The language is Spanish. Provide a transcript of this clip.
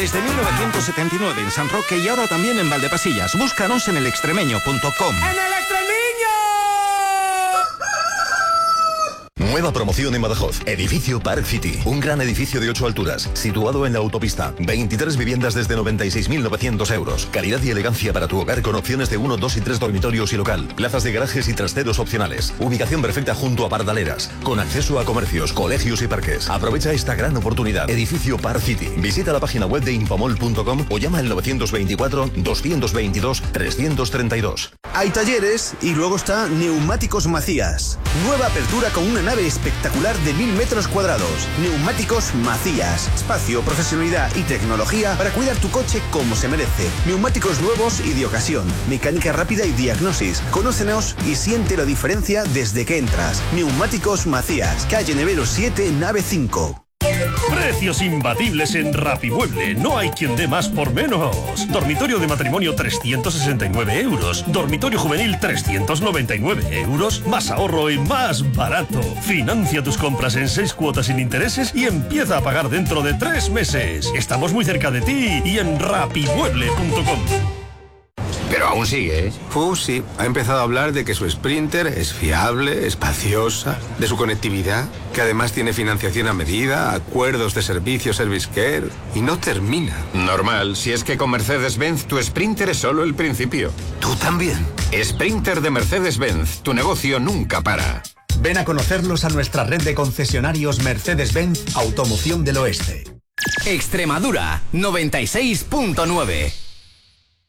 Desde 1979 en San Roque y ahora también en Valdepasillas. Búscanos en elextremeño.com. ¡En el Extremeño! Nueva promoción en Badajoz. Edificio Park City. Un gran edificio de 8 alturas, situado en la autopista. 23 viviendas desde 96.900 euros. Calidad y elegancia para tu hogar con opciones de 1, 2 y 3 dormitorios y local. Plazas de garajes y trasteros opcionales. Ubicación perfecta junto a Pardaleras. Con acceso a comercios, colegios y parques. Aprovecha esta gran oportunidad. Edificio Park City. Visita la página web de infomol.com o llama al 924-222-332. Hay talleres y luego está Neumáticos Macías. Nueva apertura con una nave espectacular de 1000 metros cuadrados. Neumáticos Macías. Espacio, profesionalidad y tecnología para cuidar tu coche como se merece. Neumáticos nuevos y de ocasión. Mecánica rápida y diagnosis. Conócenos y siente la diferencia desde que entras. Neumáticos Macías. Calle Nevero 7, nave 5. Precios imbatibles en Rapimueble. No hay quien dé más por menos. Dormitorio de matrimonio 369 euros. Dormitorio juvenil 399 euros. Más ahorro y más barato. Financia tus compras en 6 cuotas sin intereses y empieza a pagar dentro de 3 meses. Estamos muy cerca de ti y en rapimueble.com. Pero aún sigue, ¿eh? Sí. Ha empezado a hablar de que su Sprinter es fiable, espaciosa, de su conectividad, que además tiene financiación a medida, acuerdos de servicio, Service Care, y no termina. Normal, si es que con Mercedes-Benz tu Sprinter es solo el principio. ¿Tú también? Sprinter de Mercedes-Benz, tu negocio nunca para. Ven a conocerlos a nuestra red de concesionarios Mercedes-Benz Automoción del Oeste. Extremadura 96.9.